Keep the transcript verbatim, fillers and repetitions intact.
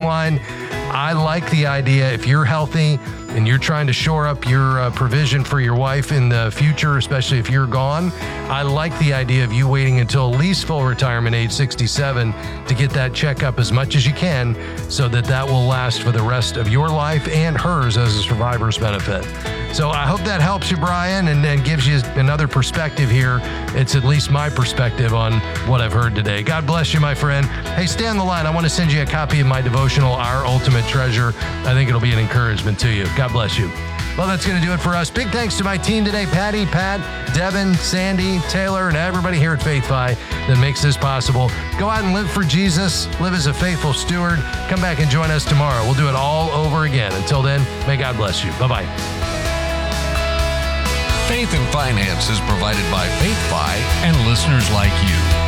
line, I like the idea if you're healthy and you're trying to shore up your uh, provision for your wife in the future, especially if you're gone, I like the idea of you waiting until at least full retirement age sixty-seven to get that checkup as much as you can so that that will last for the rest of your life and hers as a survivor's benefit. So I hope that helps you, Brian, and, and gives you another perspective here. It's at least my perspective on what I've heard today. God bless you, my friend. Hey, stay on the line. I want to send you a copy of my devotional, Our Ultimate Treasure. I think it'll be an encouragement to you. God bless you. Well, that's going to do it for us. Big thanks to my team today, Patty, Pat, Devin, Sandy, Taylor, and everybody here at FaithFi that makes this possible. Go out and live for Jesus. Live as a faithful steward. Come back and join us tomorrow. We'll do it all over again. Until then, may God bless you. Bye-bye. Faith and Finance is provided by FaithFi and listeners like you.